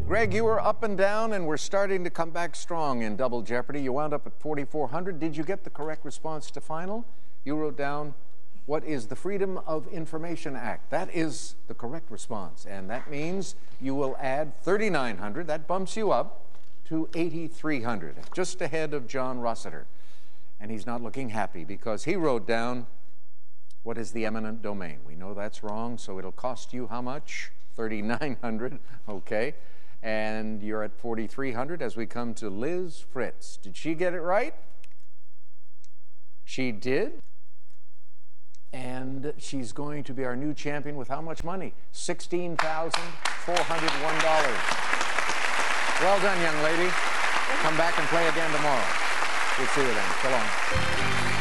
Greg, you were up and down, and we're starting to come back strong in Double Jeopardy. You wound up at 4,400. Did you get the correct response to final? You wrote down, what is the Freedom of Information Act? That is the correct response, and that means you will add 3,900. That bumps you up to 8,300, just ahead of John Rossiter. And he's not looking happy because he wrote down, what is the eminent domain? We know that's wrong, so it'll cost you how much? 3,900, okay. And you're at 4,300 as we come to Liz Fritz. Did she get it right? She did. And she's going to be our new champion with how much money? $16,401. Well done, young lady. Come back and play again tomorrow. We'll see you then. So long.